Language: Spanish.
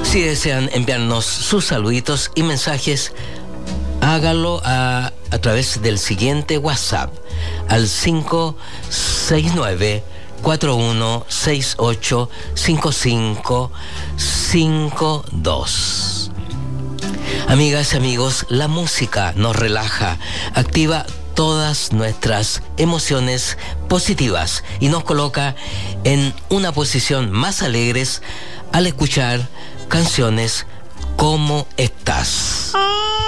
Si desean enviarnos sus saluditos y mensajes, háganlo a través del siguiente WhatsApp al 569-4168-5552. Amigas y amigos, la música nos relaja, activa todas nuestras emociones positivas y nos coloca en una posición más alegres al escuchar canciones como estas.